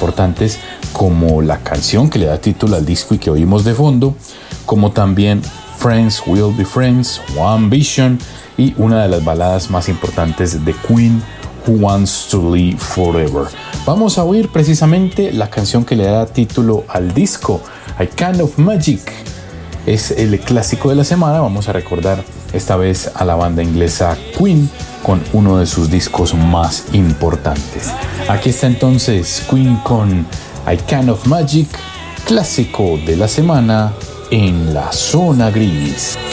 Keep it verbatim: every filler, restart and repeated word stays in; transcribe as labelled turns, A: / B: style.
A: importantes como la canción que le da título al disco y que oímos de fondo, como también Friends Will Be Friends, One Vision y una de las baladas más importantes de Queen, Who Wants to Live Forever. Vamos a oír precisamente la canción que le da título al disco, I Kind of Magic. Es el clásico de la semana. Vamos a recordar esta vez a la banda inglesa Queen con uno de sus discos más importantes. Aquí está entonces Queen con I Kind of Magic, clásico de la semana en la zona gris.